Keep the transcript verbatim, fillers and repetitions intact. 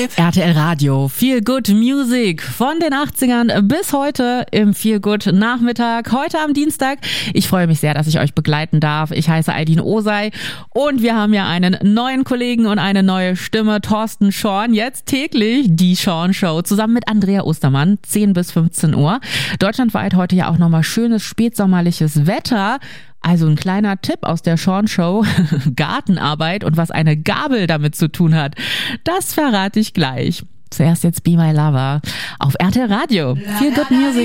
R T L Radio, Feel Good Music von den achtzigern bis heute im Feel Good Nachmittag, heute am Dienstag. Ich freue mich sehr, dass ich euch begleiten darf. Ich heiße Aydin Osei und wir haben ja einen neuen Kollegen und eine neue Stimme, Thorsten Schorn, jetzt täglich die Schorn Show, zusammen mit Andrea Ostermann, zehn bis fünfzehn Uhr. Deutschlandweit heute ja auch nochmal schönes spätsommerliches Wetter. Also ein kleiner Tipp aus der Schorn Show, Gartenarbeit und was eine Gabel damit zu tun hat, das verrate ich gleich. Zuerst jetzt Be My Lover auf R T L Radio. Feel Good Music.